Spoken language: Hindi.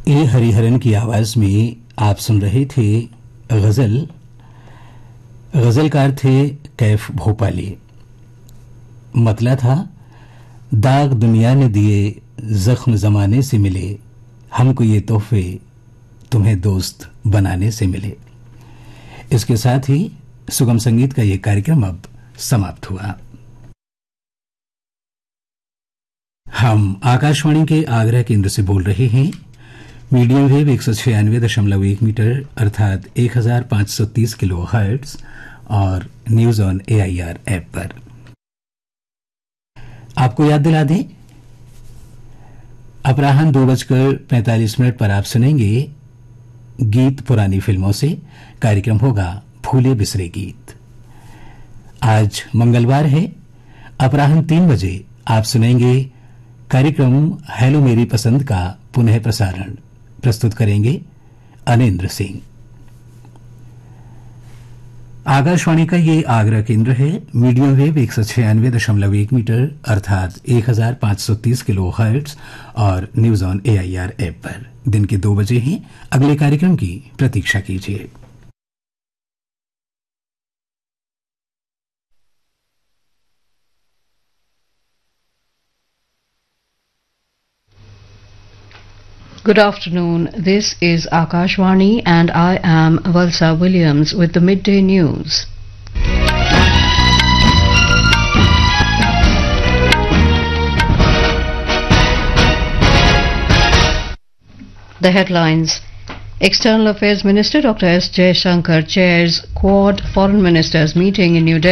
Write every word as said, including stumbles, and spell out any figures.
ए हरिहरन की आवाज में आप सुन रहे थे गजल। गजलकार थे कैफ भोपाली। मतला था, दाग दुनिया ने दिए, जख्म जमाने से मिले, हमको ये तोहफे तुम्हें दोस्त बनाने से मिले। इसके साथ ही सुगम संगीत का ये कार्यक्रम अब समाप्त हुआ। हम आकाशवाणी के आगरा केंद्र से बोल रहे हैं। मीडियम वेव एक सौ छियानवे दशमलव एक मीटर अर्थात एक हजार पांच सौ तीस किलो हर्ट्ज और न्यूज ऑन एआईआर ऐप पर। आपको याद दिला दें, अपराह्न दो बजकर पैंतालीस मिनट पर आप सुनेंगे गीत पुरानी फिल्मों से। कार्यक्रम होगा भूले बिसरे गीत। आज मंगलवार है। अपराह्न तीन बजे आप सुनेंगे कार्यक्रम हेलो मेरी पसंद का पुनः प्रसारण। प्रस्तुत करेंगे अनिंद्र सिंह। आकाशवाणी का ये आगरा केंद्र है। मीडियम वेव एक सौ छियानवे दशमलव एक मीटर अर्थात एक हजार पांच सौ तीस किलो हर्ट्ज और न्यूज ऑन एआईआर ऐप पर। दिन के दो बजे हैं। अगले कार्यक्रम की प्रतीक्षा कीजिए। Good afternoon. This is Akashvani and I am Valsa Williams with the midday news. The headlines. External Affairs Minister Doctor S. Jaishankar chairs Quad Foreign Ministers meeting in New Delhi.